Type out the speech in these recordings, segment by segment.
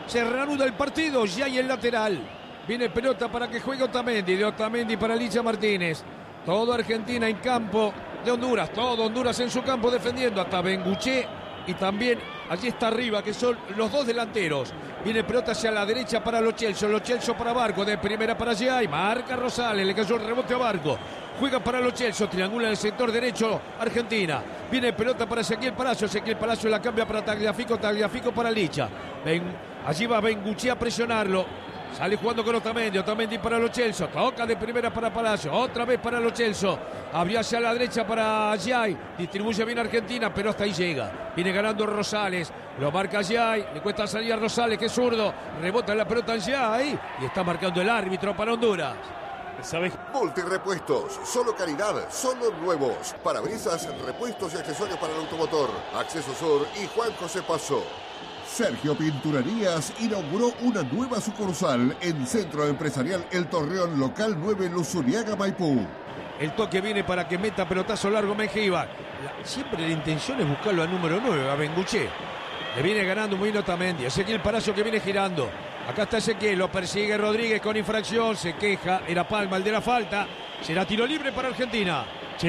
Se reanuda el partido, ya hay el lateral. Viene pelota para que juegue Otamendi, de Otamendi para Licha Martínez. Todo Argentina en campo de Honduras, todo Honduras en su campo defendiendo, hasta Benguché y también allí está arriba, que son los dos delanteros. Viene pelota hacia la derecha para Lo Celso para Barco, de primera para Giai, marca Rosales, le cayó el rebote a Barco. Juega para Lo Celso, triangula en el sector derecho Argentina. Viene pelota para Ezequiel Palacio la cambia para Tagliafico para Licha. Allí va Benguché a presionarlo. Sale jugando con Otamendi para Lo Celso. Toca de primera para Palacio. Otra vez para Lo Celso. Abrió hacia la derecha para Giai. Distribuye bien Argentina, pero hasta ahí llega. Viene ganando Rosales. Lo marca Giai. Le cuesta salir a Rosales, que es zurdo. Rebota la pelota en Giai. Y está marcando el árbitro para Honduras. Multirepuestos, solo calidad, solo nuevos. Parabrisas, repuestos y accesorios para el automotor. Acceso Sur y Juan José Paso. Sergio Pinturerías inauguró una nueva sucursal en Centro Empresarial El Torreón, local 9, Luzuriaga, Maipú. El toque viene para que meta pelotazo largo Mengíbar. Siempre la intención es buscarlo al número 9, a Benguché. Le viene ganando muy bien Otamendi. Ezequiel Palacio que viene girando. Acá está Ezequiel, lo persigue Rodríguez con infracción. Se queja, era Palma el de la falta. Será tiro libre para Argentina.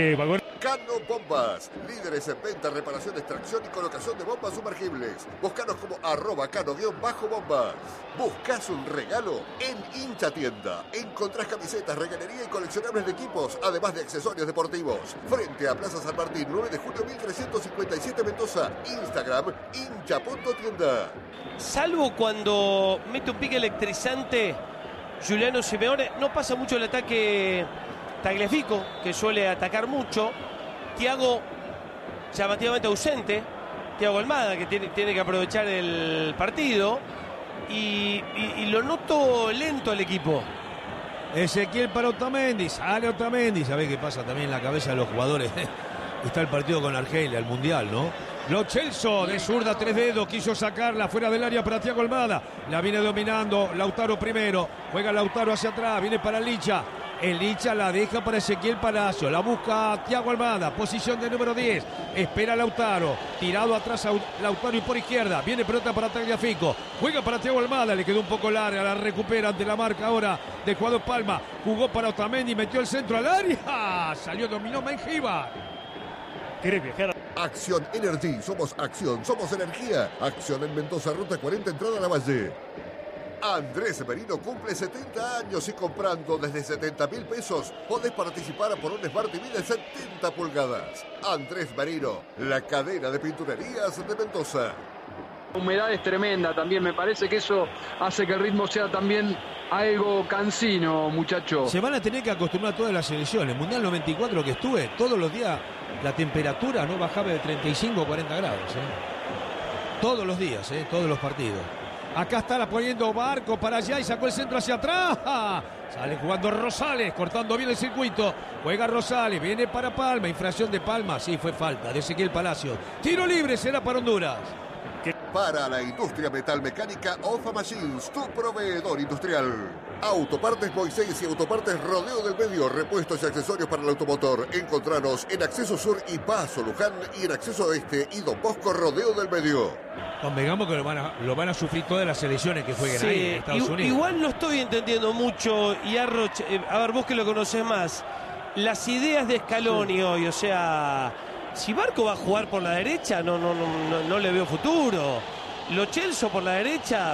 Cano Bombas, líderes en venta, reparación, extracción y colocación de bombas sumergibles. Búscanos como @cano_bombas. Buscas un regalo en Hincha Tienda. Encontrás camisetas, regalería y coleccionables de equipos, además de accesorios deportivos. Frente a Plaza San Martín, 9 de julio 1357 Mendoza. Instagram, hincha.tienda. Salvo cuando mete un pique electrizante Giuliano Simeone, no pasa mucho el ataque Tagliafico, que suele atacar mucho. Thiago llamativamente ausente. Thiago Almada, que tiene que aprovechar el partido. Y lo noto lento el equipo. Ezequiel para Otamendi, sale Otamendi. ¿Sabés qué pasa también en la cabeza de los jugadores? Está el partido con Argelia, el Mundial, ¿no? Lo Celso de zurda, 3 dedos, quiso sacarla fuera del área para Thiago Almada. La viene dominando Lautaro primero. Juega Lautaro hacia atrás, viene para Licha. El Licha la deja para Ezequiel Palacio. La busca Thiago Almada. Posición de número 10. Espera Lautaro. Tirado atrás a Lautaro y por izquierda. Viene pelota para Tagliafico. Juega para Thiago Almada. Le quedó un poco larga. La recupera ante la marca ahora de Juan Palma. Jugó para Otamendi. Metió el centro al área. Salió, dominó Mengíbar. ¿Querés viajar? Acción Energy. Somos acción. Somos energía. Acción en Mendoza, ruta 40, entrada a la Valle. Andrés Merino cumple 70 años y comprando desde 70.000 pesos podés participar por un Smart TV de 70 pulgadas. Andrés Merino, la cadena de pinturerías de Mendoza. La humedad es tremenda también, me parece que eso hace que el ritmo sea también algo cansino, muchachos. Se van a tener que acostumbrar todas las selecciones. Mundial 94 que estuve, todos los días la temperatura no bajaba de 35 o 40 grados. Todos los días, todos los partidos. Acá está la poniendo Barco para allá y sacó el centro hacia atrás. Sale jugando Rosales, cortando bien el circuito. Juega Rosales, viene para Palma. Infracción de Palma, sí, fue falta de Ezequiel Palacio. Tiro libre será para Honduras. Para la industria metalmecánica, OFA Machines, tu proveedor industrial. Autopartes Moisés y Autopartes Rodeo del Medio, repuestos y accesorios para el automotor. Encontranos en Acceso Sur y Paso Luján y en Acceso Este y Don Bosco Rodeo del Medio. Convengamos que lo van a sufrir todas las selecciones que jueguen ahí en Estados Unidos. Igual no estoy entendiendo mucho, y Arroch, a ver, vos que lo conocés más, las ideas de Scaloni hoy, o sea, si Barco va a jugar por la derecha, no le veo futuro. Lo Celso por la derecha,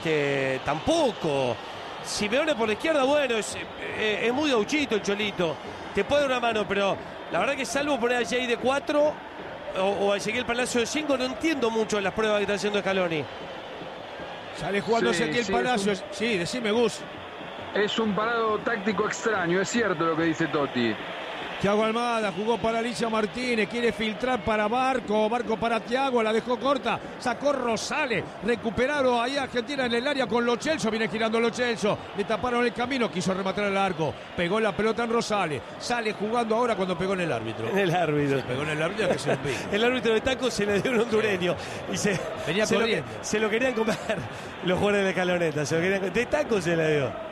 tampoco. Simeone por la izquierda, bueno, es muy gauchito el Cholito. Te puede dar una mano, pero la verdad que salvo poner a Jay de 4 o a Ezequiel Palacio de 5, no entiendo mucho las pruebas que está haciendo Scaloni. Sale jugando Ezequiel Palacio. Sí, decime, Gus. Es un parado táctico extraño, es cierto lo que dice Totti. Thiago Almada jugó para Licha Martínez, quiere filtrar para Barco para Thiago, la dejó corta, sacó Rosales, recuperaron ahí Argentina en el área con Lo Celso, viene girando Lo Celso, le taparon el camino, quiso rematar el arco, pegó la pelota en Rosales, sale jugando ahora cuando pegó en el árbitro. En el árbitro. Pegó en el árbitro que se lo pide. El árbitro de taco se le dio un hondureño y venía corriendo. Se lo querían comer los jugadores de Caloneta, de taco se le dio.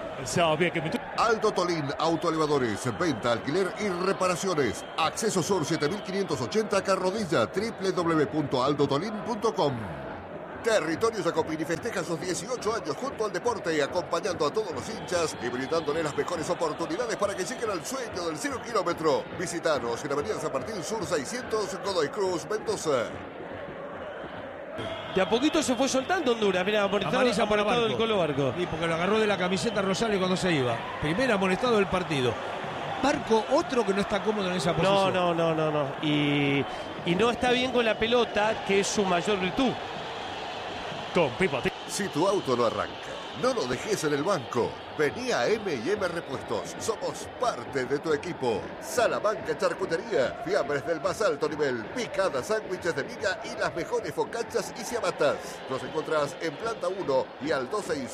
Aldo Tolín, autoelevadores, venta, alquiler y reparaciones. Acceso Sur 7580 Carrodilla, www.aldotolin.com. Territorio Jacopini festeja sus 18 años junto al deporte, acompañando a todos los hinchas y brindándole las mejores oportunidades para que lleguen al sueño del 0 kilómetro. Visítanos en Avenida San Martín Sur 600, Godoy Cruz, Mendoza. De a poquito se fue soltando Honduras. Mirá, amonestado del Colo Barco. Sí, porque lo agarró de la camiseta Rosales cuando se iba. Primer amonestado del partido. Barco, otro que no está cómodo en esa posición. No. Y no está bien con la pelota, que es su mayor virtud. Con Pipo. Si tu auto no arranca, no lo dejes en el banco. Vení a M&M Repuestos. Somos parte de tu equipo. Salamanca Charcutería. Fiambres del más alto nivel. Picadas, sándwiches de miga y las mejores focachas y ciabatas. Nos encontrás en Planta 1 y al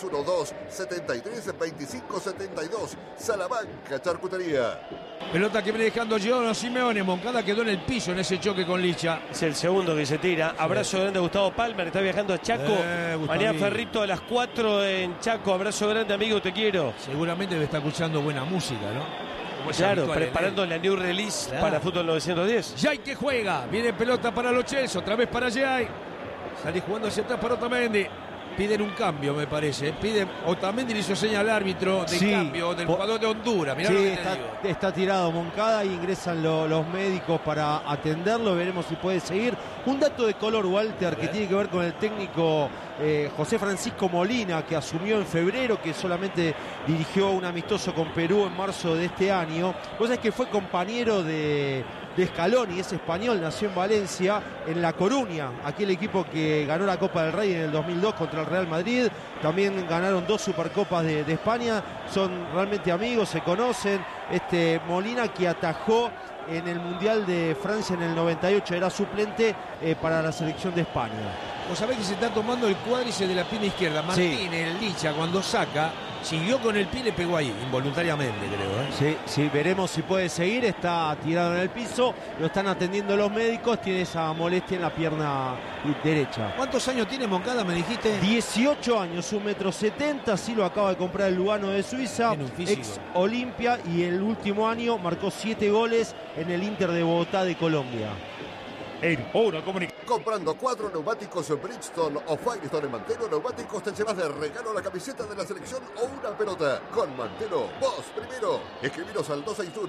2612-732572. Salamanca Charcutería. Pelota que viene dejando Giorgio Simeone. Moncada quedó en el piso en ese choque con Licha. Es el segundo que se tira. Abrazo grande a Gustavo Palmer. Está viajando a Chaco. Mañana Ferrito a las 4 en Chaco. Abrazo grande, amigo. Te quiero. Seguramente me está escuchando buena música, ¿no? Claro, preparando la new release para Fútbol 910. Jay que juega. Viene pelota para Lo Celso. Otra vez para Jay. Sale jugando hacia atrás para Otamendi. Piden un cambio, me parece. Otamendi le hizo señal al árbitro de cambio del jugador de Honduras. Mirá lo que te digo. Está tirado Moncada y ingresan los médicos para atenderlo. Veremos si puede seguir. Un dato de color, Walter, que tiene que ver con el técnico José Francisco Molina, que asumió en febrero, que solamente dirigió un amistoso con Perú en marzo de este año. Vos sabés que fue compañero de Scaloni, es español, nació en Valencia, en La Coruña, aquel equipo que ganó la Copa del Rey en el 2002 contra el Real Madrid. También ganaron 2 Supercopas de España. Son realmente amigos, se conocen. Molina, que atajó en el Mundial de Francia en el 98, era suplente para la selección de España. Vos sabés que se está tomando el cuádriceps de la pierna izquierda. Martínez, el Licha, cuando saca, siguió con el pie y le pegó ahí, involuntariamente, creo. Sí, veremos si puede seguir. Está tirado en el piso, lo están atendiendo los médicos. Tiene esa molestia en la pierna derecha. ¿Cuántos años tiene Moncada, me dijiste? 18 años, 1,70 m. Sí, lo acaba de comprar el Lugano de Suiza, ex Olimpia, y el último año marcó 7 goles en el Inter de Bogotá de Colombia. Comprando 4 neumáticos Bridgestone o Firestone en Mantelo Neumáticos, te llevas de regalo la camiseta de la selección o una pelota. Con Mantelo, vos primero. Escribiros al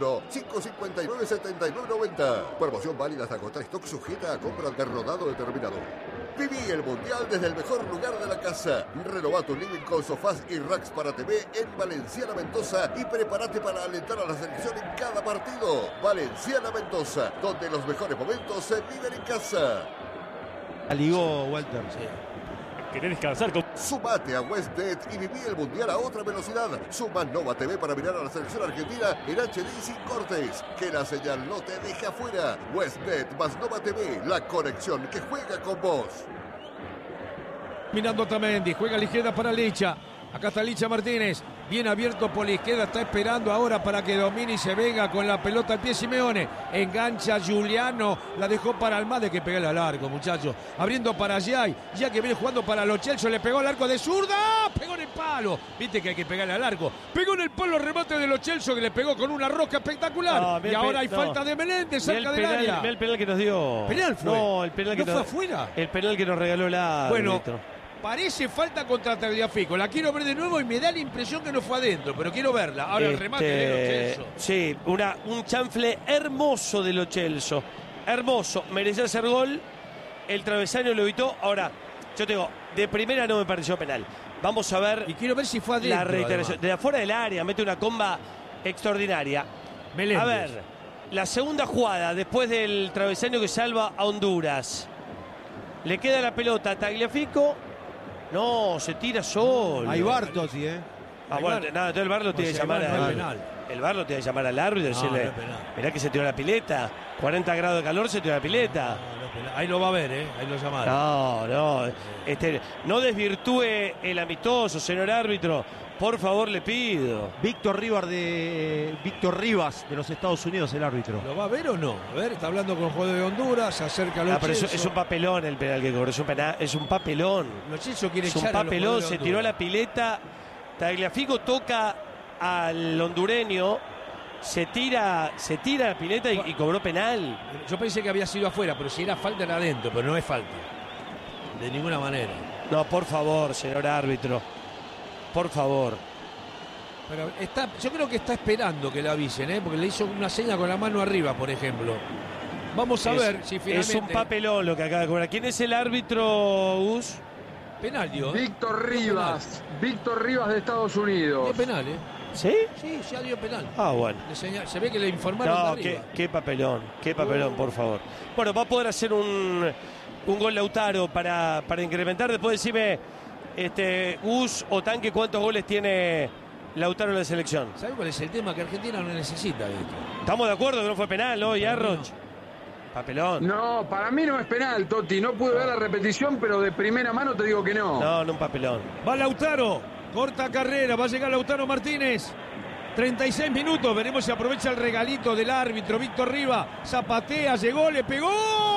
261-559-7990. Promoción válida hasta agotar stock, sujeta a compra de rodado determinado. Viví el Mundial desde el mejor lugar de la casa. Renová tu living con sofás y racks para TV en Valenciana Mendoza y prepárate para alentar a la selección en cada partido. Valenciana Mendoza, donde los mejores momentos se viven en casa. Ligó Walter. ¿Querés descansar? Sumate a WestBet y viví el Mundial a otra velocidad. Suma Nova TV para mirar a la selección argentina en HD y sin cortes. Que la señal no te deje afuera. WestBet más Nova TV, la conexión que juega con vos. Mirando Otamendi, juega a la izquierda para Licha. Acá está Licha Martínez, bien abierto por la izquierda, está esperando ahora para que domine y se venga con la pelota al pie Simeone. Engancha Giuliano, la dejó para Almada, que pega al arco, muchachos. Abriendo para Jay, ya que viene jugando para Lo Celso, le pegó al arco de zurda, pegó en el palo. Viste que hay que pegarle al arco. Pegó en el palo, remate de Lo Celso, que le pegó con una rosca espectacular. Y ahora hay falta de Menéndez cerca del área. Mirá el penal que nos dio. ¿Penal fue? No, el penal que ¿No fue afuera? El penal que nos regaló la árbitro. Parece falta contra Tagliafico. La quiero ver de nuevo y me da la impresión que no fue adentro, pero quiero verla. Ahora el remate de Lo Celso. Sí, un chanfle hermoso de Lo Celso. Hermoso. Merecía hacer gol. El travesaño lo evitó. Ahora, yo te digo, de primera no me pareció penal. Vamos a ver. Y quiero ver si fue adentro. La reiteración. De afuera del área, mete una comba extraordinaria. Meléndez. A ver, la segunda jugada, después del travesaño que salva a Honduras. Le queda la pelota a Tagliafico. No, se tira solo. Hay VAR, Totti, bueno, nada, entonces el VAR lo tiene que llamar el VAR lo tiene que llamar al árbitro y decirle, mirá que se tiró la pileta, 40 grados de calor, se tiró la pileta. Ahí lo va a ver, ahí lo llamaron. No desvirtúe el amistoso, señor árbitro. Por favor, le pido. Víctor Rivas de los Estados Unidos, el árbitro. ¿Lo va a ver o no? A ver, está hablando con el jugador de Honduras, se acerca a Lo Celso. Es un papelón el penal que cobró, es un papelón. Lo Celso quiere echar. Es un papelón, se tiró la pileta. Tagliafico toca al hondureño, se tira la pileta y cobró penal. Yo pensé que había sido afuera, pero si era falta era adentro, pero no es falta. De ninguna manera. No, por favor, señor árbitro. Por favor. Pero yo creo que está esperando que le avisen, porque le hizo una seña con la mano arriba, por ejemplo. Vamos a ver si finalmente... Es un papelón lo que acaba de cobrar. ¿Quién es el árbitro, Gus? Penal, dio. Víctor Rivas. Víctor Rivas de Estados Unidos. Dio penal, ¿Sí? Sí, ya dio penal. Ah, bueno. Se ve que le informaron de No, arriba. qué papelón, por favor. Bueno, va a poder hacer un gol Lautaro para incrementar. Después decime, Gus o Tanque, ¿cuántos goles tiene Lautaro en la selección? ¿Sabe cuál es el tema? Que Argentina no necesita de esto. Estamos de acuerdo que no fue penal, ¿no? Y Arroch. Papelón. No, para mí no es penal, Totti. No pude ver la repetición, pero de primera mano te digo que no. No, un papelón. Va Lautaro, corta carrera, va a llegar Lautaro Martínez. 36 minutos, veremos si aprovecha el regalito del árbitro Víctor Rivas. Zapatea, llegó, le pegó.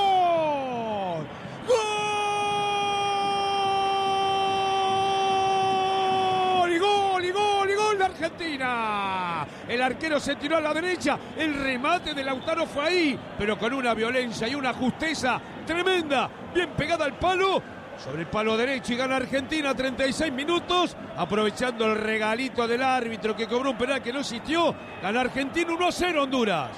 ¡Gol de Argentina! El arquero se tiró a la derecha, el remate de Lautaro fue ahí, pero con una violencia y una justeza tremenda, bien pegada al palo, sobre el palo derecho, y gana Argentina. 36 minutos, aprovechando el regalito del árbitro que cobró un penal que no existió. Gana Argentina 1-0 Honduras.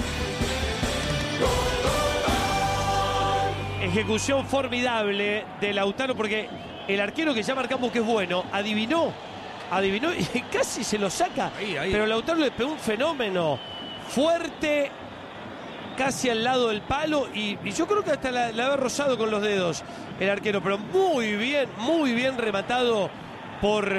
Ejecución formidable de Lautaro, porque el arquero, que ya marcamos que es bueno, adivinó y casi se lo saca. Ahí. Pero Lautaro le pegó un fenómeno fuerte, casi al lado del palo, y yo creo que hasta la había rozado con los dedos el arquero, pero muy bien rematado por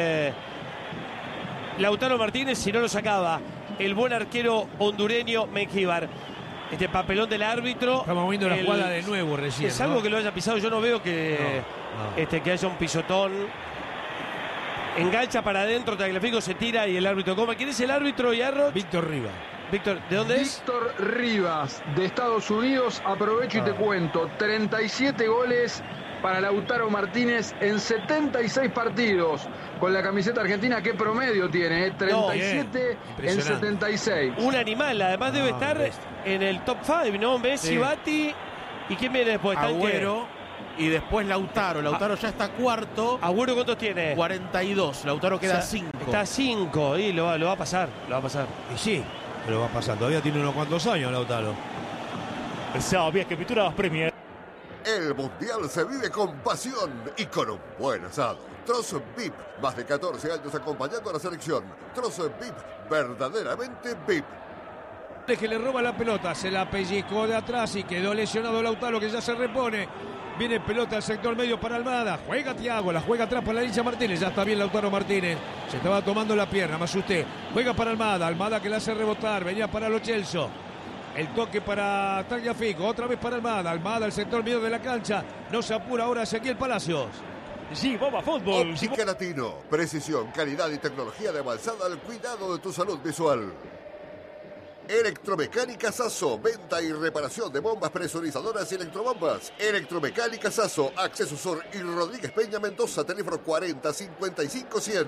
Lautaro Martínez, si no lo sacaba el buen arquero hondureño Mengíbar. Este papelón del árbitro. Estamos viendo la jugada de nuevo recién. Es algo que lo haya pisado, yo no veo que que haya un pisotón. Engancha para adentro, Tagliafico se tira y el árbitro coma. ¿Quién es el árbitro, Yarro? Víctor Rivas. Víctor, ¿de dónde es? Víctor Rivas, de Estados Unidos. Aprovecho y te cuento. 37 goles para Lautaro Martínez en 76 partidos con la camiseta argentina. ¿Qué promedio tiene? 37 en 76. Un animal, además debe estar en el top 5, ¿no? Messi, Batti. ¿Y quién viene después? Agüero. Y después Lautaro. Lautaro ya está cuarto. ¿Agüero cuántos tiene? 42. Lautaro queda 5. Está a 5 y lo va a pasar. Y sí, lo va a pasar. Todavía tiene unos cuantos años Lautaro. Sabía que Pintura Premier. El Mundial se vive con pasión y con un buen asado. Trozo VIP, más de 14 años acompañando a la selección. Trozo VIP, verdaderamente VIP. Que le roba la pelota, se la pellizcó de atrás y quedó lesionado Lautaro, que ya se repone. Viene pelota al sector medio para Almada. Juega Thiago, la juega atrás para Licha Martínez. Ya está bien Lautaro Martínez. Se estaba tomando la pierna, me asusté. Juega para Almada. Almada que la hace rebotar. Venía para Lo Celso. El toque para Tagliafico. Otra vez para Almada. Almada al sector medio de la cancha. No se apura ahora Ezequiel Palacios. Sí, Bomba Fútbol. Óptica Latino. Precisión, calidad y tecnología de avanzada al cuidado de tu salud visual. Electromecánica Sasso, venta y reparación de bombas presurizadoras y electrobombas. Electromecánica Sasso, Acceso Sur y Rodríguez Peña Mendoza, teléfono 40 55 100.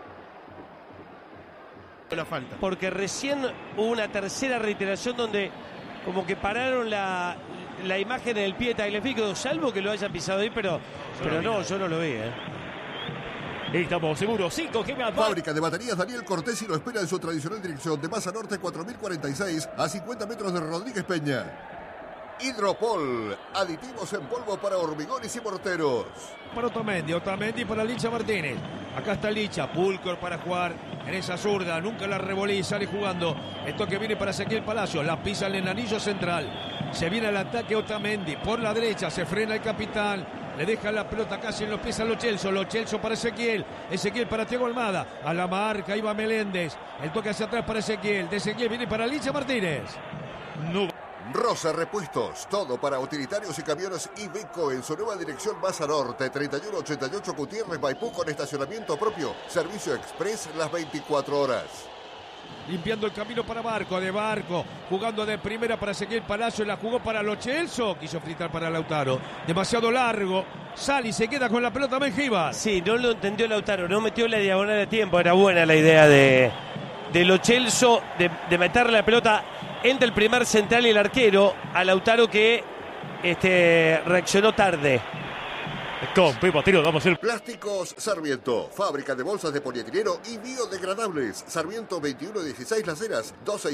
La falta. Porque recién hubo una tercera reiteración donde como que pararon la imagen en el pie de Tagliafico, salvo que lo hayan pisado ahí, pero no, yo no lo vi, Estamos seguros, 5 GB. Fábrica de baterías Daniel Cortés lo espera en su tradicional dirección de Maza Norte 4046 a 50 metros de Rodríguez Peña. Hidropol, aditivos en polvo para hormigones y morteros. Para Otamendi para Licha Martínez. Acá está Licha, Pulcor para jugar en esa zurda, nunca la revolí, sale jugando. Esto que viene para Ezequiel Palacios, la pisa en el anillo central. Se viene al ataque Otamendi, por la derecha se frena el capitán. Le deja la pelota casi en los pies a Lo Celso para Ezequiel para Thiago Almada, a la marca iba Meléndez, el toque hacia atrás para Ezequiel, de Ezequiel viene para Licha Martínez. Rosa Repuestos, todo para utilitarios y camiones Iveco en su nueva dirección Maza Norte 3188 Gutiérrez Maipú con estacionamiento propio, servicio express las 24 horas. Limpiando el camino para Barco, jugando de primera para Ezequiel Palacios, la jugó para Lo Celso, quiso fritar para Lautaro, demasiado largo, sale y se queda con la pelota Mengíbar. Sí, no lo entendió Lautaro, no metió la diagonal de tiempo, era buena la idea de Lo Celso de meterle la pelota entre el primer central y el arquero a Lautaro, que reaccionó tarde. Con Pepa Tiro damos el... Plásticos Sarmiento, fábrica de bolsas de polietileno y biodegradables. Sarmiento 2116 Las Heras,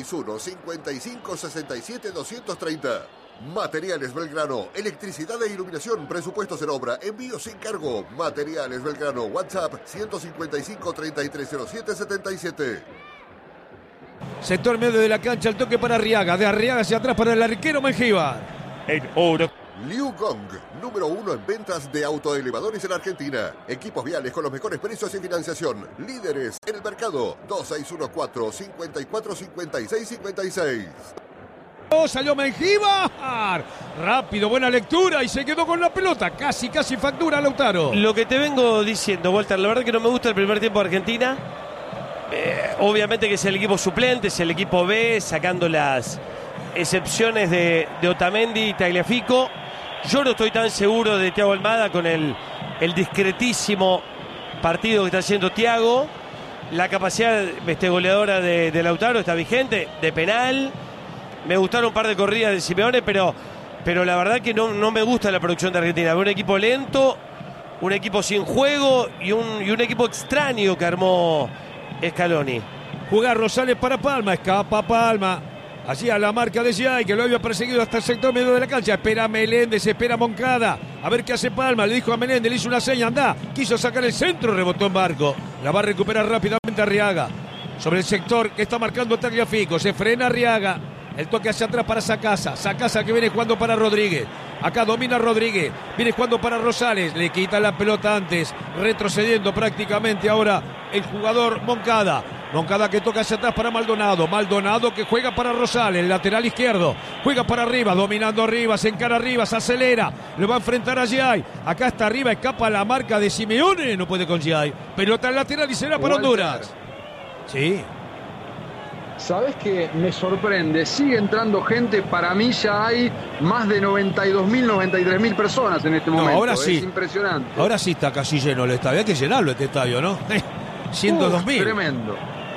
261-5567-230. Materiales Belgrano, electricidad e iluminación, presupuestos en obra, envío sin cargo. Materiales Belgrano, WhatsApp 155-3307-77. Sector medio de la cancha, el toque para Arriaga. De Arriaga hacia atrás para el arquero Mengíbar. En oro. Liu Gong, número 1 en ventas de autoelevadores en Argentina. Equipos viales con los mejores precios y financiación. Líderes en el mercado. 2614-545656. Salió Mengíbar. Rápido, buena lectura y se quedó con la pelota. Casi factura Lautaro. Lo que te vengo diciendo, Walter, la verdad que no me gusta el primer tiempo de Argentina. Obviamente que es el equipo suplente, es el equipo B, sacando las excepciones de Otamendi y Tagliafico. Yo no estoy tan seguro de Thiago Almada con el discretísimo partido que está haciendo Thiago. La capacidad goleadora de Lautaro está vigente, de penal. Me gustaron un par de corridas de Simeone, pero la verdad que no me gusta la producción de Argentina. Veo un equipo lento, un equipo sin juego y un equipo extraño que armó Scaloni. Juega Rosales para Palma, escapa Palma. Allí a la marca de Giai, que lo había perseguido hasta el sector medio de la cancha. Espera Meléndez, espera Moncada. A ver qué hace Palma. Le dijo a Meléndez, le hizo una seña, anda. Quiso sacar el centro, rebotó en Barco. La va a recuperar rápidamente Arriaga. Sobre el sector que está marcando Tagliafico. Se frena Arriaga. El toque hacia atrás para Sacasa. Sacasa que viene jugando para Rodríguez. Acá domina Rodríguez. Viene jugando para Rosales. Le quita la pelota antes. Retrocediendo prácticamente ahora el jugador Moncada. Moncada que toca hacia atrás para Maldonado. Maldonado que juega para Rosales, el lateral izquierdo. Juega para arriba, dominando arriba, se encara arriba, se acelera. Le va a enfrentar a Giai. Acá está arriba, escapa la marca de Simeone. No puede con Giai. Pelota al lateral y será para Honduras. Sí. ¿Sabés qué? Me sorprende. Sigue entrando gente. Para mí ya hay más de 92.000, 93.000 personas en este momento. Ahora sí. Es impresionante. Ahora sí está casi lleno el estadio. Hay que llenarlo este estadio, ¿no? 102.000. Tremendo.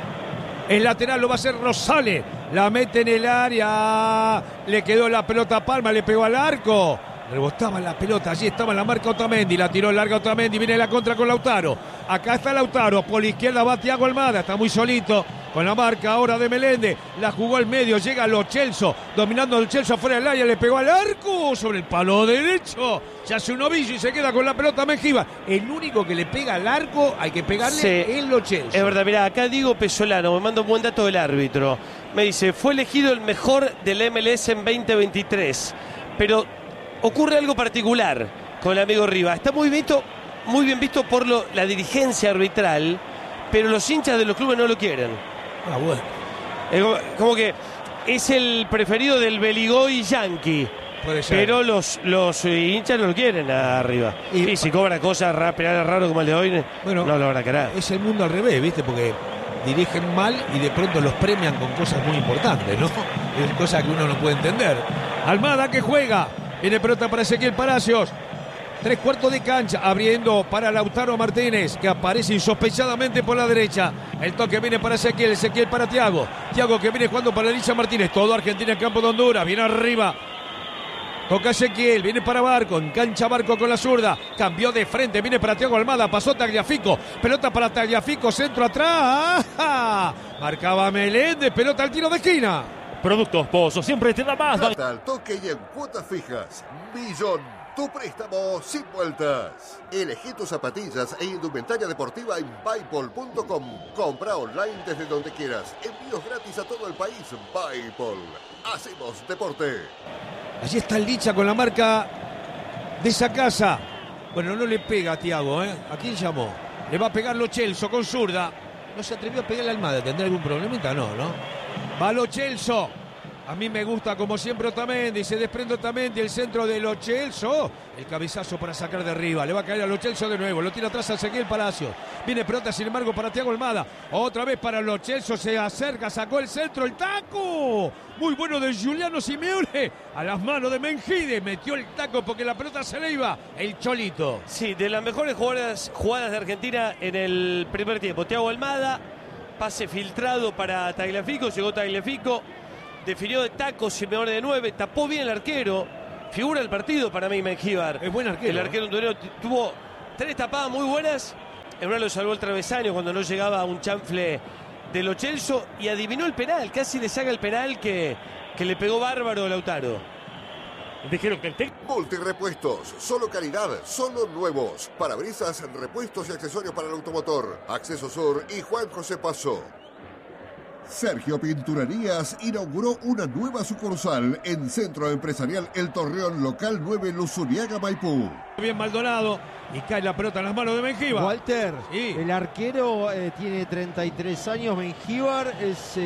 El lateral lo va a hacer Rosales. La mete en el área. Le quedó la pelota a Palma. Le pegó al arco. Rebotaba la pelota. Allí estaba la marca Otamendi. La tiró larga Otamendi. Viene la contra con Lautaro. Acá está Lautaro. Por la izquierda va Thiago Almada. Está muy solito. Con la marca ahora de Meléndez. La jugó al medio. Llega Lo Celso. Dominando el Celso afuera del área. Le pegó al arco. Sobre el palo derecho. Se hace un ovillo y se queda con la pelota Mengíbar. El único que le pega al arco, hay que pegarle, es Lo Celso. Es verdad, mirá, acá Diego Pesolano me manda un buen dato del árbitro. Me dice, fue elegido el mejor del MLS en 2023. Pero ocurre algo particular con el amigo Rivas. Está muy bien visto por la dirigencia arbitral, pero los hinchas de los clubes no lo quieren. Ah, bueno. Como que es el preferido del Beligoy Yankee. Puede ser. Pero los hinchas no lo quieren arriba. Y si cobra cosas penales raros como el de hoy, bueno, no lo van a querer. Es el mundo al revés, ¿viste? Porque dirigen mal y de pronto los premian con cosas muy importantes, ¿no? Es cosa que uno no puede entender. Almada que juega. Viene pelota para Ezequiel Palacios. 3/4 de cancha. Abriendo para Lautaro Martínez, que aparece insospechadamente por la derecha. El toque viene para Ezequiel. Ezequiel para Thiago. Thiago que viene jugando para Licha Martínez. Todo Argentina en campo de Honduras. Viene arriba. Toca Ezequiel, viene para Barco, engancha Barco con la zurda, cambió de frente, viene para Thiago Almada, pasó Tagliafico, pelota para Tagliafico, centro atrás, ¡ah! Marcaba Meléndez, pelota al tiro de esquina. Productos Pozo, siempre te da más. Plata al toque y en cuotas fijas. Millón, tu préstamo sin vueltas. Elegí tus zapatillas e indumentaria deportiva en Paypal.com. Compra online desde donde quieras. Envíos gratis a todo el país. Paypal. Hacemos deporte. Allí está el Licha con la marca de Sacasa. Bueno, no le pega a Thiago, ¿eh? ¿A quién llamó? Le va a pegar Lo Celso con zurda. No se atrevió a pegarle a Almada. ¿Tendrá algún problemita? No. Va Lo Celso. A mí me gusta como siempre Otamendi. Se desprende Otamendi. El centro de Lo Celso. El cabezazo para sacar de arriba. Le va a caer a Lo Celso de nuevo. Lo tira atrás a Ezequiel Palacios. Viene pelota sin embargo para Thiago Almada. Otra vez para Lo Celso. Se acerca. Sacó el centro. El taco. Muy bueno de Giuliano Simeone. A las manos de Mengíbar. Metió el taco porque la pelota se le iba. El Cholito. Sí, de las mejores jugadas de Argentina en el primer tiempo. Thiago Almada. Pase filtrado para Tagliafico. Llegó Tagliafico. Definió de taco Simeone de 9. Tapó bien el arquero. figura del partido para mí, Mengíbar. Es buen arquero. El arquero hondureño tuvo 3 tapadas muy buenas. En una lo salvó el travesaño cuando no llegaba a un chanfle de Lo Celso y adivinó el penal. Casi le saca el penal que le pegó bárbaro Lautaro. Dijeron que el técnico... Multirepuestos, solo calidad, solo nuevos. Parabrisas, repuestos y accesorios para el automotor. Acceso Sur y Juan José Paso. Sergio Pinturerías inauguró una nueva sucursal en Centro Empresarial El Torreón, local 9, Luzuriaga, Maipú. Bien Maldonado y cae la pelota en las manos de Mengíbar. Walter, Sí. el arquero tiene 33 años, Mengíbar,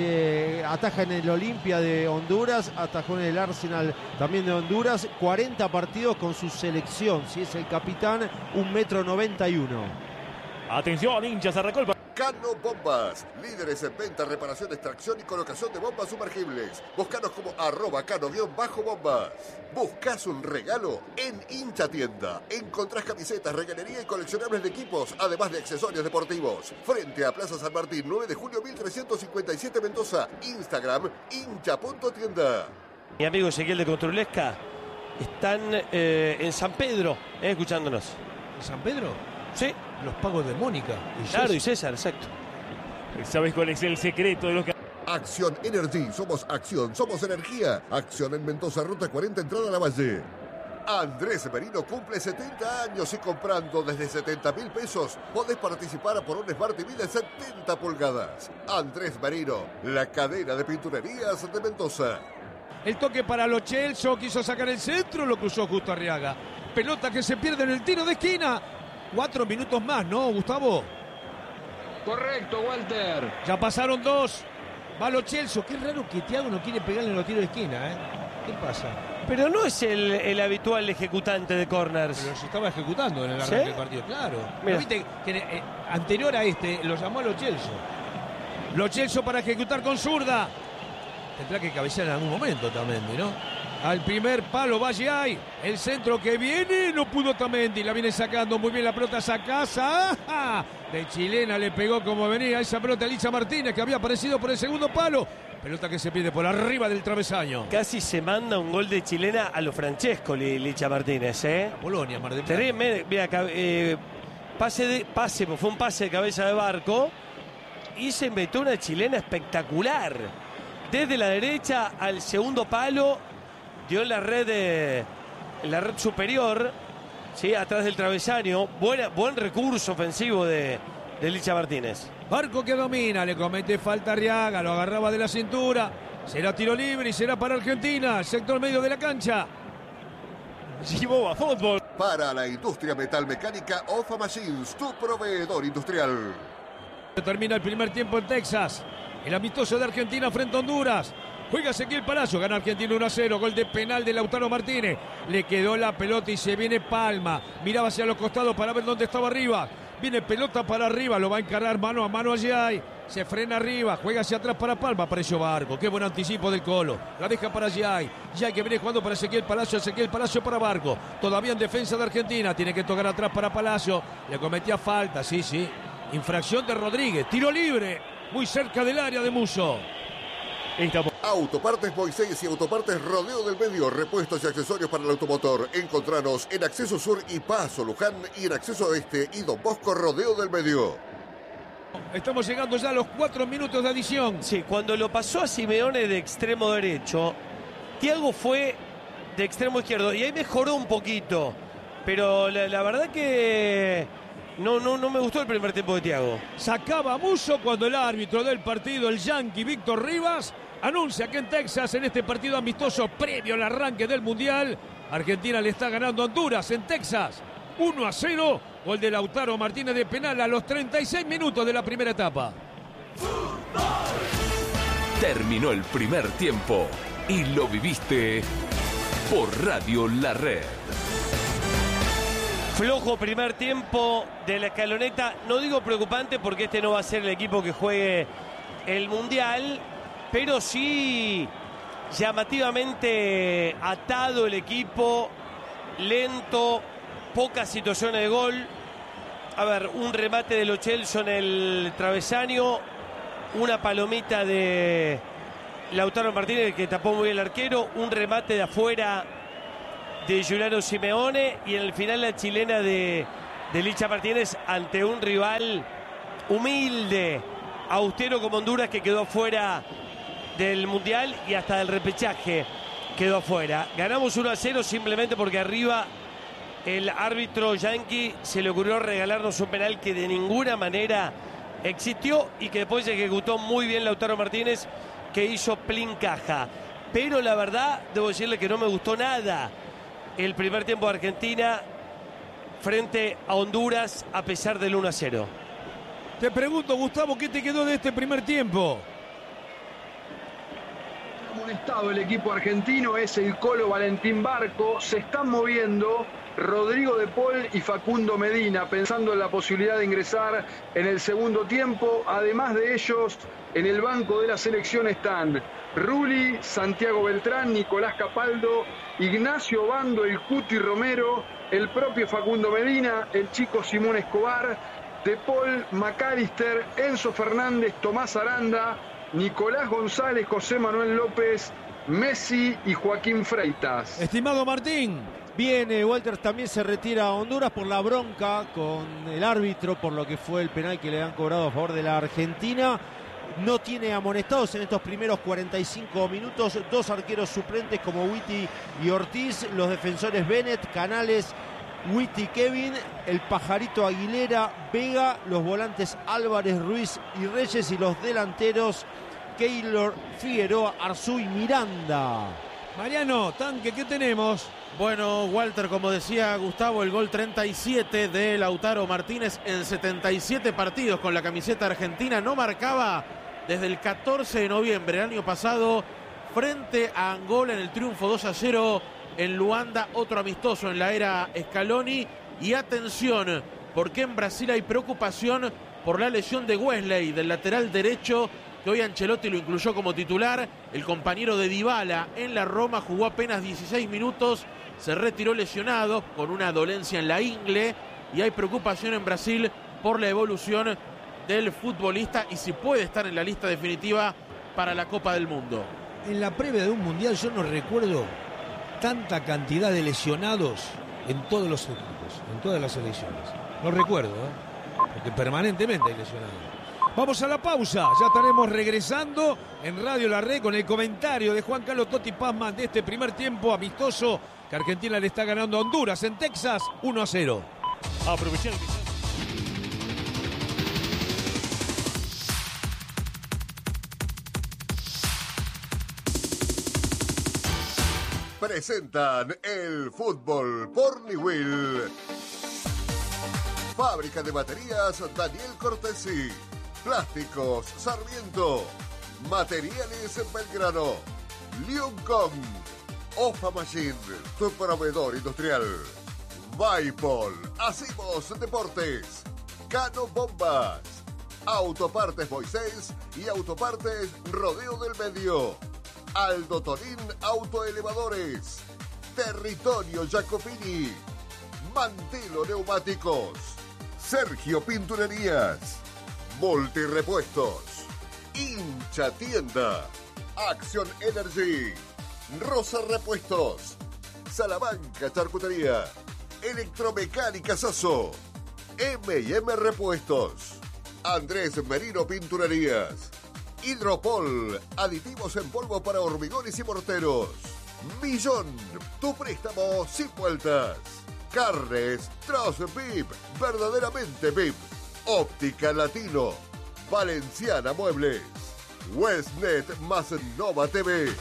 ataja en el Olimpia de Honduras, atajó en el Arsenal también de Honduras, 40 partidos con su selección, si es el capitán, 1,91 m. Atención, hinchas, arrancó el partido. Cano Bombas, líderes en venta, reparación, extracción y colocación de bombas sumergibles. Búscanos como @cano_bombas. Buscas un regalo en Hincha Tienda. Encontrás camisetas, regalería y coleccionables de equipos, además de accesorios deportivos. Frente a Plaza San Martín, 9 de julio 1357 Mendoza. Instagram, hincha.tienda. Mi amigo Ezequiel de Controlesca están en San Pedro, escuchándonos. ¿San Pedro? Sí, Los pagos de Mónica. claro, y César, exacto. ¿Sabes cuál es el secreto de los que... Acción Energy, somos acción, somos energía. Acción en Mendoza, ruta 40, entrada a la Valle. Andrés Merino cumple 70 años y comprando desde 70.000 pesos podés participar por un Smart TV de 70 pulgadas. Andrés Merino, la cadena de pinturerías de Mendoza. El toque para Lo Celso, quiso sacar el centro, lo cruzó justo Arriaga. Pelota que se pierde en el tiro de esquina. 4 minutos más, ¿no, Gustavo? Correcto, Walter. Ya pasaron 2. Va Lo Celso. Qué raro que Thiago no quiere pegarle en los tiros de esquina, ¿eh? ¿Qué pasa? Pero no es el habitual ejecutante de corners. Pero se estaba ejecutando en el arranque ¿Sí? del partido, claro. Mira. ¿No viste que anterior a este lo llamó a Lo Celso? Lo Celso para ejecutar con zurda. Tendrá que cabecear en algún momento Tamendi, ¿no? Al primer palo va Giai. El centro que viene, no pudo Tamendi. La viene sacando muy bien la pelota esa casa. ¡Ah! De chilena le pegó como venía esa pelota a Licha Martínez, que había aparecido por el segundo palo. Pelota que se pierde por arriba del travesaño. Casi se manda un gol de chilena a lo Francesco, Licha Martínez, ¿eh? Polonia, Mar del Plata. Mira, fue un pase de cabeza de Barco y se metió una chilena espectacular. Desde la derecha al segundo palo, dio en la red superior, ¿sí? Atrás del travesaño. Buen recurso ofensivo de Licha Martínez. Barco que domina, le comete falta a Arriaga, lo agarraba de la cintura. Será tiro libre y será para Argentina, sector medio de la cancha. Llevó a fútbol. Para la industria metalmecánica, OFA Machines, tu proveedor industrial. Termina el primer tiempo en Texas. El amistoso de Argentina frente a Honduras. Juega Ezequiel Palacio, gana Argentina 1-0, gol de penal de Lautaro Martínez. Le quedó la pelota y se viene Palma. Miraba hacia los costados para ver dónde estaba arriba. Viene pelota para arriba, lo va a encarar mano a mano a Giai. Se frena arriba, juega hacia atrás para Palma, apareció Barco. Qué buen anticipo del Colo. La deja para Giai. Giai que viene jugando para Ezequiel Palacio para Barco. Todavía en defensa de Argentina, tiene que tocar atrás para Palacio. Le cometía falta, sí. Infracción de Rodríguez, tiro libre, muy cerca del área de Musso. Autopartes Moisés y Autopartes Rodeo del Medio, repuestos y accesorios para el automotor. Encontranos en Acceso Sur y Paso Luján y en Acceso Oeste y Don Bosco Rodeo del Medio. Estamos llegando ya a los 4 minutos de adición. Sí, cuando lo pasó a Simeone de extremo derecho, Thiago fue de extremo izquierdo y ahí mejoró un poquito. Pero la verdad que no me gustó el primer tiempo de Thiago. Sacaba a Musso cuando el árbitro del partido, el yanqui Víctor Rivas, anuncia que en Texas, en este partido amistoso previo al arranque del Mundial, Argentina le está ganando a Honduras en Texas. 1-0, gol de Lautaro Martínez de penal a los 36 minutos de la primera etapa. Terminó el primer tiempo y lo viviste por Radio La Red. Flojo primer tiempo de la escaloneta. No digo preocupante porque este no va a ser el equipo que juegue el Mundial, pero sí llamativamente atado el equipo, lento, pocas situaciones de gol. A ver, un remate de Lo Celso en el travesaño, una palomita de Lautaro Martínez que tapó muy bien el arquero, un remate de afuera de Giuliano Simeone y en el final la chilena de Licha Martínez ante un rival humilde, austero como Honduras, que quedó fuera del Mundial y hasta del repechaje quedó afuera. Ganamos 1-0 simplemente porque arriba el árbitro yanqui se le ocurrió regalarnos un penal que de ninguna manera existió y que después ejecutó muy bien Lautaro Martínez, que hizo plin caja. Pero la verdad, debo decirle que no me gustó nada el primer tiempo de Argentina frente a Honduras a pesar del 1-0. Te pregunto, Gustavo, ¿qué te quedó de este primer tiempo? Amonestado el equipo argentino, es el Colo Valentín Barco. Se están moviendo Rodrigo de Paul y Facundo Medina, pensando en la posibilidad de ingresar en el segundo tiempo. Además de ellos, en el banco de la selección están Rulli, Santiago Beltrán, Nicolás Capaldo, Ignacio Bando, el Cuti Romero, el propio Facundo Medina, el chico Simón Escobar, De Paul, McAllister, Enzo Fernández, Tomás Aranda, Nicolás González, José Manuel López, Messi y Joaquín Freitas. Estimado Martín. Bien, Walter, también se retira a Honduras por la bronca con el árbitro por lo que fue el penal que le han cobrado a favor de la Argentina. No tiene amonestados en estos primeros 45 minutos. Dos arqueros suplentes como Witty y Ortiz. Los defensores Bennett, Canales, Witty, Kevin, el Pajarito Aguilera, Vega. Los volantes Álvarez, Ruiz y Reyes. Y los delanteros Keylor, Figueroa, Arzú y Miranda. Mariano, Tanque, ¿qué tenemos? Bueno, Walter, como decía Gustavo, el gol 37 de Lautaro Martínez en 77 partidos con la camiseta argentina. No marcaba desde el 14 de noviembre del año pasado frente a Angola en el triunfo 2-0 en Luanda, otro amistoso en la era Scaloni. Y atención, porque en Brasil hay preocupación por la lesión de Wesley, del lateral derecho, que hoy Ancelotti lo incluyó como titular. El compañero de Dybala en la Roma jugó apenas 16 minutos, se retiró lesionado con una dolencia en la ingle y hay preocupación en Brasil por la evolución del futbolista y si puede estar en la lista definitiva para la Copa del Mundo. En la previa de un mundial yo no recuerdo tanta cantidad de lesionados en todos los equipos, en todas las selecciones. No recuerdo, porque permanentemente hay lesionados. Vamos a la pausa, ya estaremos regresando en Radio La Red con el comentario de Juan Carlos Totti Pazman de este primer tiempo amistoso que Argentina le está ganando a Honduras en Texas 1-0. Aprovechar el Presentan el fútbol por Niwil. Fábrica de baterías Daniel Cortesi. Plásticos Sarmiento. Materiales Belgrano. Liuncom. Ofa Machine, tu proveedor industrial. Vaipol. Hacemos deportes. Cano Bombas. Autopartes Moisés y Autopartes Rodeo del Medio. Aldo Tonín Autoelevadores. Territorio Jacopini. Mantelo Neumáticos. Sergio Pinturerías. Multirepuestos. Hincha Tienda. Action Energy. Rosa Repuestos. Salamanca Charcutería. Electromecánica Sasso. M&M Repuestos. Andrés Merino Pinturerías. Hidropol. Aditivos en polvo para hormigones y morteros. Millón. Tu préstamo sin vueltas. Carnes Troz VIP. Verdaderamente VIP. Óptica Latino. Valenciana Muebles. Westnet más Nova TV.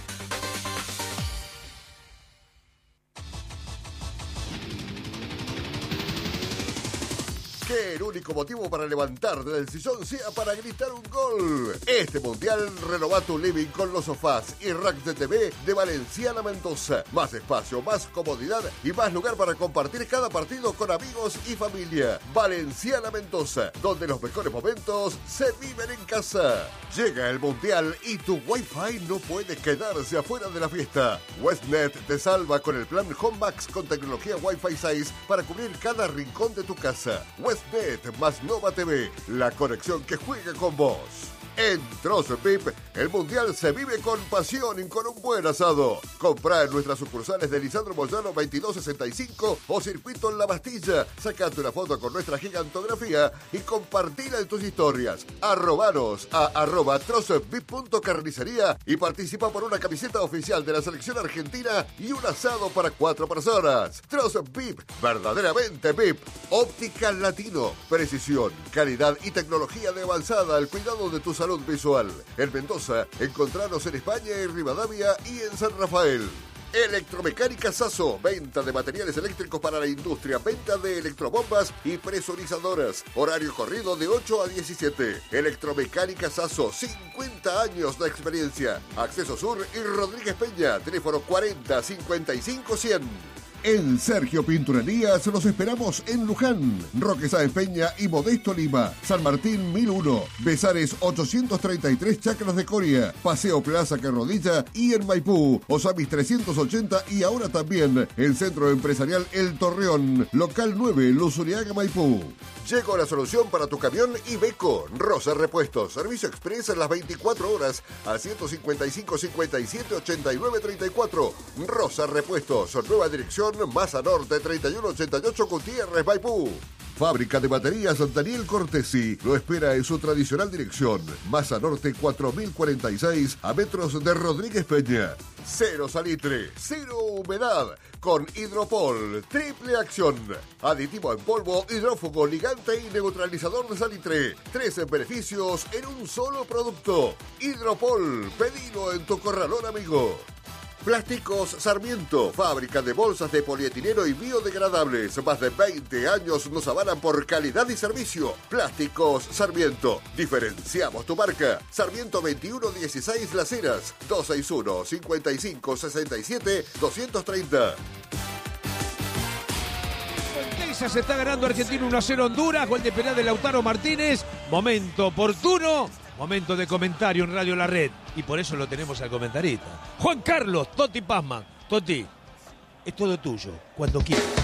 Que el único motivo para levantarte del sillón sea para gritar un gol. Este mundial renova tu living con los sofás y racks de TV de Valenciana Mendoza. Más espacio, más comodidad y más lugar para compartir cada partido con amigos y familia. Valenciana Mendoza, donde los mejores momentos se viven en casa. Llega el mundial y tu Wi-Fi no puede quedarse afuera de la fiesta. Westnet te salva con el plan Home Max con tecnología Wi-Fi 6 para cubrir cada rincón de tu casa. Westnet más Nova TV, la conexión que juega con vos. En Trozo VIP, el Mundial se vive con pasión y con un buen asado. Comprá en nuestras sucursales de Lisandro Moyano 2265 o Circuito en La Bastilla. Sacate una foto con nuestra gigantografía y compartila en tus historias. Arrobanos a @trozovip.carnicería y participa por una camiseta oficial de la selección argentina y un asado para 4 personas. Trozo VIP, verdaderamente VIP. Óptica Latino, precisión, calidad y tecnología de avanzada al cuidado de tu salud visual. En Mendoza, encontrarnos en España, en Rivadavia y en San Rafael. Electromecánica Sasso, venta de materiales eléctricos para la industria, venta de electrobombas y presurizadoras. Horario corrido de 8 a 17. Electromecánica Sasso, 50 años de experiencia. Acceso Sur y Rodríguez Peña, teléfono 40 55 100. En Sergio Pinturerías los esperamos en Luján, Roque Sáenz Peña y Modesto Lima, San Martín 1001, Besares 833 Chacras de Coria, Paseo Plaza Carrodilla y en Maipú, Osamis 380 y ahora también el Centro Empresarial El Torreón, local 9, Luzuriaga, Maipú. Llegó la solución para tu camión Iveco, Rosa Repuestos, servicio express en las 24 horas al 155 57 89 34. Rosa Repuestos, nueva dirección Masa Norte 3188 Gutiérrez, Maipú. Fábrica de baterías Daniel Cortesi lo espera en su tradicional dirección, Masa Norte 4046, a metros de Rodríguez Peña. Cero salitre, cero humedad, con Hidropol, triple acción. Aditivo en polvo, hidrófugo, ligante y neutralizador de salitre. 13 beneficios en un solo producto. Hidropol, pedilo en tu corralón amigo. Plásticos Sarmiento, fábrica de bolsas de polietileno y biodegradables. Más de 20 años nos avalan por calidad y servicio. Plásticos Sarmiento. Diferenciamos tu marca. Sarmiento 2116 Las Heras. 261 55 67 230. Se está ganando Argentina 1-0 Honduras. Gol de penal de Lautaro Martínez. Momento oportuno. Momento de comentario en Radio La Red. Y por eso lo tenemos al comentarista. Juan Carlos Totti Pazman. Totti, es todo tuyo. Cuando quieras.